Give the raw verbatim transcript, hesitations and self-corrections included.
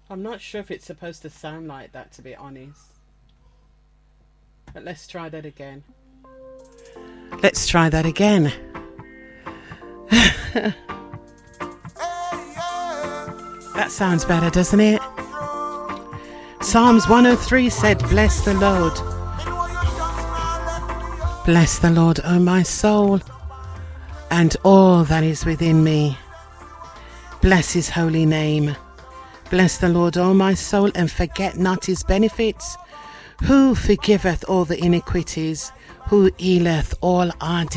I'm not sure if it's supposed to sound like that, to be honest. But let's try that again. Let's try that again. That sounds better, doesn't it? Psalms one oh three said, bless the Lord. Bless the Lord, O my soul, and all that is within me. Bless his holy name. Bless the Lord, O my soul, and forget not his benefits, who forgiveth all the iniquities, who healeth all our